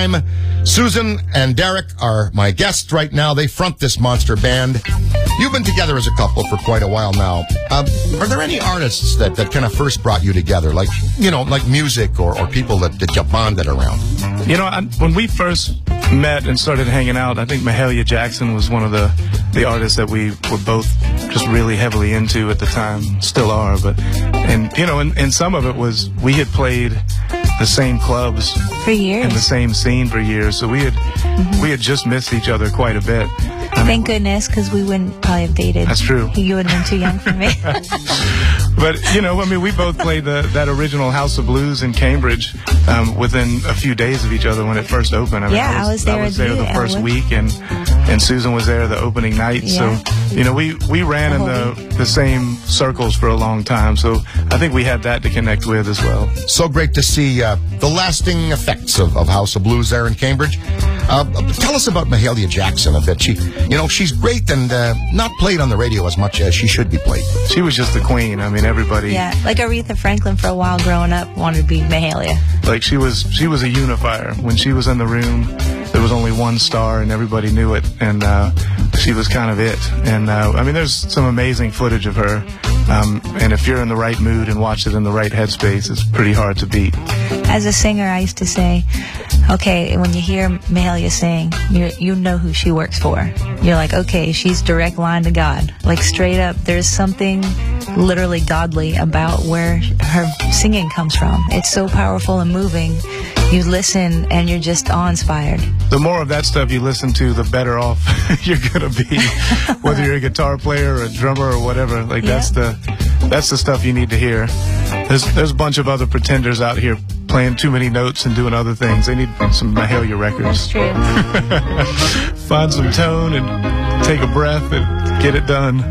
time. Susan and Derek are my guests right now. They front this monster band. You've been together as a couple for quite a while now. Are there any artists that kind of first brought you together? Like, like music or people that you bonded around? When we first met and started hanging out, I think Mahalia Jackson was one of the artists that we were both just really heavily into at the time, still are. And some of it was we had played the same clubs for years, in the same scene for years, so we had just missed each other quite a bit. Thank goodness, because we wouldn't probably have dated. That's true. You would have been too young for me. But, we both played that original House of Blues in Cambridge within a few days of each other when it first opened. I was there the first week, and Susan was there the opening night. Yeah. So, we ran in the same circles for a long time. So I think we had that to connect with as well. So great to see the lasting effects of House of Blues there in Cambridge. Tell us about Mahalia Jackson a bit. She's great and not played on the radio as much as she should be played. She was just the queen. I mean, everybody. Yeah, like Aretha Franklin for a while growing up wanted to be Mahalia. Like she was a unifier. When she was in the room, there was only one star and everybody knew it, and she was kind of it. And there's some amazing footage of her. And if you're in the right mood and watch it in the right headspace, it's pretty hard to beat. As a singer, I used to say, okay, when you hear Mahalia sing, you know who she works for. You're like, okay, she's direct line to God. Like straight up, there's something literally godly about where her singing comes from. It's so powerful and moving. You listen and you're just awe-inspired. The more of that stuff you listen to, the better off you're gonna be. Whether you're a guitar player or a drummer or whatever, that's the stuff you need to hear. There's a bunch of other pretenders out here playing too many notes and doing other things. They need some Mahalia records. That's true. Find some tone and take a breath and get it done.